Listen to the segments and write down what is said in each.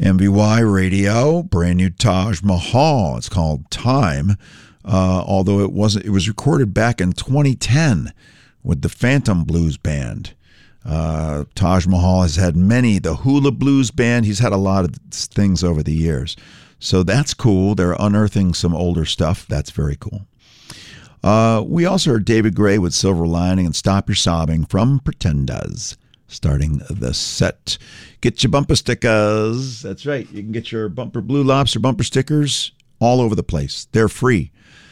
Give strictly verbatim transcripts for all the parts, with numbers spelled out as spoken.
M V Y Radio, brand new Taj Mahal. It's called Time, uh, although it wasn't. It was recorded back in twenty ten with the Phantom Blues Band. Uh, Taj Mahal has had many. The Hula Blues Band. He's had a lot of things over the years, so that's cool. They're unearthing some older stuff. That's very cool. Uh, we also heard David Gray with Silver Lining and Stop Your Sobbing from Pretenders. Starting the set. Get your bumper stickers. That's right. You can get your bumper Blue Lobster bumper stickers all over the place. They're free.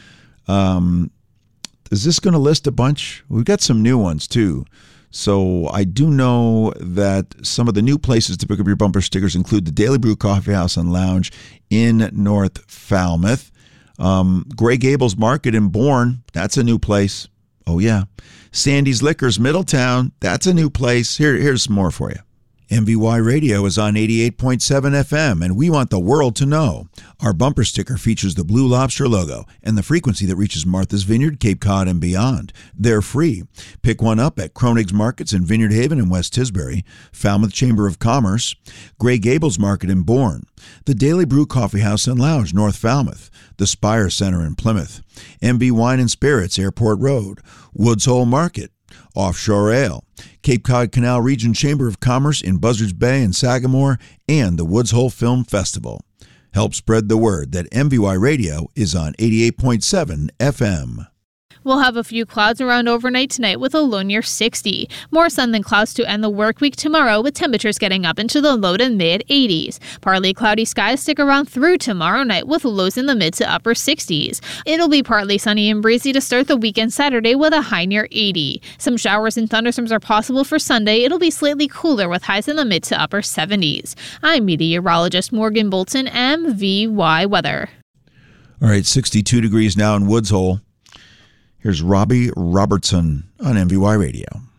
Um, is this going to list a bunch? We've got some new ones too. So I do know that some of the new places to pick up your bumper stickers include the Daily Brew Coffee House and Lounge in North Falmouth. Um, Gray Gables Market in Bourne. That's a new place. Oh, yeah. Sandy's Liquors, Middletown. That's a new place. Here, here's some more for you. M V Y Radio is on eighty-eight point seven F M, and we want the world to know. Our bumper sticker features the Blue Lobster logo and the frequency that reaches Martha's Vineyard, Cape Cod, and beyond. They're free. Pick one up at Kronig's Markets in Vineyard Haven and West Tisbury, Falmouth Chamber of Commerce, Gray Gables Market in Bourne, the Daily Brew Coffee House and Lounge, North Falmouth, the Spire Center in Plymouth, M B Wine and Spirits, Airport Road, Woods Hole Market, Offshore Ale, Cape Cod Canal Region Chamber of Commerce in Buzzards Bay and Sagamore, and the Woods Hole Film Festival. Help spread the word that M V Y Radio is on eighty-eight point seven F M. We'll have a few clouds around overnight tonight with a low near sixty. More sun than clouds to end the work week tomorrow, with temperatures getting up into the low to mid eighties. Partly cloudy skies stick around through tomorrow night with lows in the mid to upper sixties. It'll be partly sunny and breezy to start the weekend Saturday with a high near eighty. Some showers and thunderstorms are possible for Sunday. It'll be slightly cooler with highs in the mid to upper seventies. I'm meteorologist Morgan Bolton, M V Y Weather. All right, sixty-two degrees now in Woods Hole. Here's Robbie Robertson on M V Y Radio.